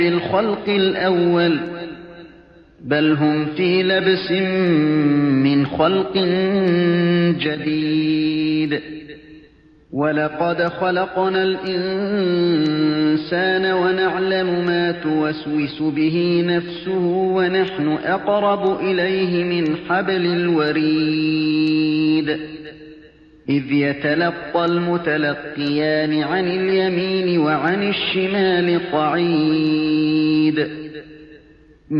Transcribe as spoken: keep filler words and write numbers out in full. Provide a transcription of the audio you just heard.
الخلق الأول بل هم في لبس من خلق جديد ولقد خلقنا الإنسان ونعلم ما توسوس به نفسه ونحن أقرب إليه من حبل الوريد إذ يتلقى المتلقيان عن اليمين وعن الشمال قعيد